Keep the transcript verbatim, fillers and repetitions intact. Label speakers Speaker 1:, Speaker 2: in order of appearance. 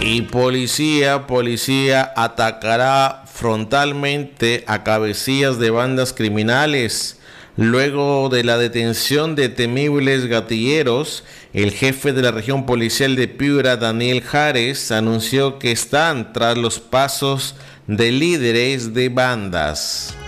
Speaker 1: Y policía, policía atacará frontalmente a cabecillas de bandas criminales. Luego de la detención de temibles gatilleros, el jefe de la región policial de Piura, Daniel Jares, anunció que están tras los pasos de líderes de bandas.